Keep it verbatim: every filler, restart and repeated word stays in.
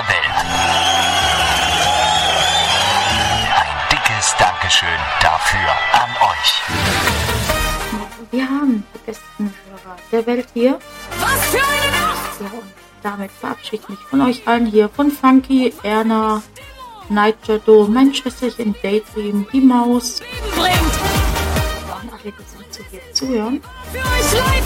der Welt. Ein dickes Dankeschön dafür an euch. Wir haben die besten Hörer der Welt hier. Was für eine Nacht! Ja, und damit verabschiede ich mich von euch allen hier. Von Funky, Erna, Nightjado, mein Schwesterchen Daydream, die Maus. Bringt Und alle, die so zu viel zuhören. für euch leid!